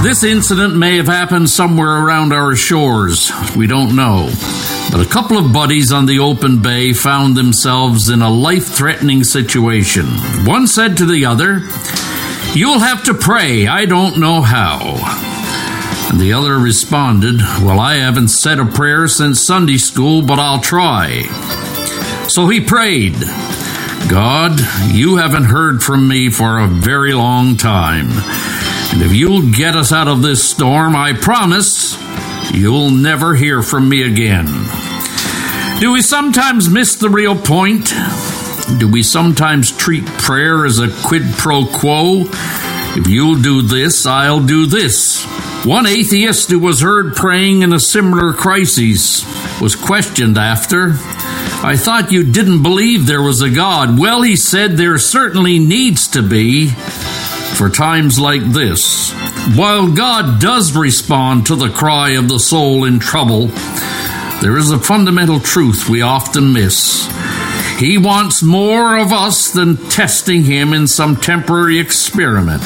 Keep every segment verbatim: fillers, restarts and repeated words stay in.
This incident may have happened somewhere around our shores. We don't know. But a couple of buddies on the open bay found themselves in a life-threatening situation. One said to the other, "You'll have to pray. I don't know how." And the other responded, "Well, I haven't said a prayer since Sunday school, but I'll try." So he prayed, "God, you haven't heard from me for a very long time. And if you'll get us out of this storm, I promise you'll never hear from me again." Do we sometimes miss the real point? Do we sometimes treat prayer as a quid pro quo? If you'll do this, I'll do this. One atheist who was heard praying in a similar crisis was questioned after, "I thought you didn't believe there was a God." Well, he said, there certainly needs to be for times like this. While God does respond to the cry of the soul in trouble, there is a fundamental truth we often miss. He wants more of us than testing him in some temporary experiment.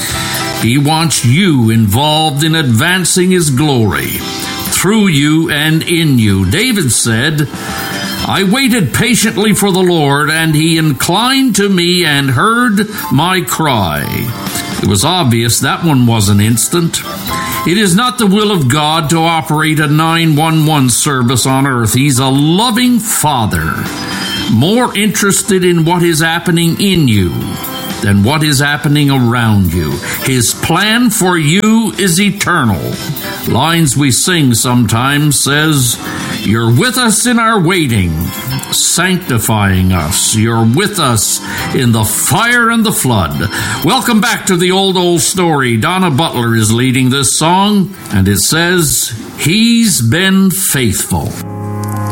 He wants you involved in advancing his glory through you and in you. David said, "I waited patiently for the Lord, and he inclined to me and heard my cry." It was obvious that one wasn't instant. It is not the will of God to operate a nine one one service on earth. He's a loving Father, more interested in what is happening in you than what is happening around you. His plan for you is eternal. Lines we sing sometimes says, "You're with us in our waiting, sanctifying us. You're with us in the fire and the flood." Welcome back to the old, old story. Donna Butler is leading this song, and it says, "He's been faithful."